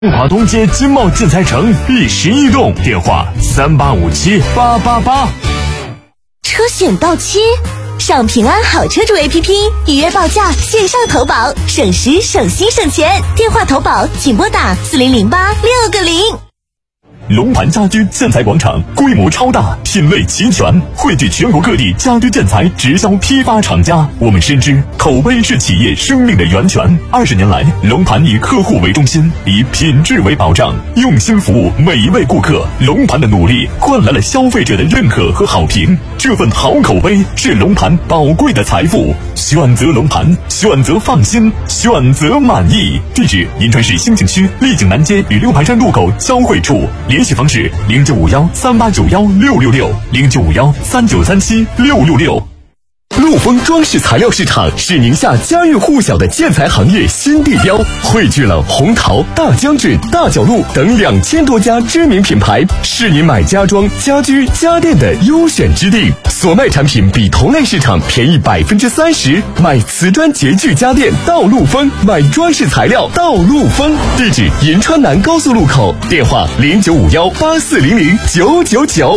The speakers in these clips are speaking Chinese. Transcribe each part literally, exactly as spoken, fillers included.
华东街金茂建材城第十一栋，电话三八五七八八八。 车险到期，上平安好车主 A P P 预约报价，线上投保，省时省心省钱。电话投保请拨打四零零八六个零。 龙盘家居建材广场规模超大，品类齐全，汇聚全国各地家居建材直销批发厂家。我们深知口碑是企业生命的源泉。二十年来，龙盘以客户为中心，以品质为保障，用心服务每一位顾客。龙盘的努力换来了消费者的认可和好评，这份好口碑是龙盘宝贵的财富。选择龙盘，选择放心，选择满意。地址：银川市兴庆区丽景南街与六盘山路口交汇处。联系方式：零九五幺三八九幺六六六零九五幺三九三七六六六。陆丰装饰材料市场是宁夏家喻户晓的建材行业新地标，汇聚了红陶、大江郡、大角鹿等两千多家知名品牌，是您买家装、家居、家电的优选之地。所卖产品比同类市场便宜百分之三十，买瓷砖洁具家电到陆丰，买装饰材料到陆丰。地址：银川南高速路口，电话零九五幺八四零零九九九。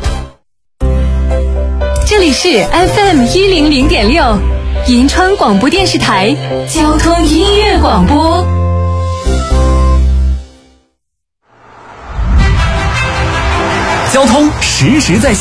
这里是 F M 一零零点六，银川广播电视台交通音乐广播。 交通实时在线。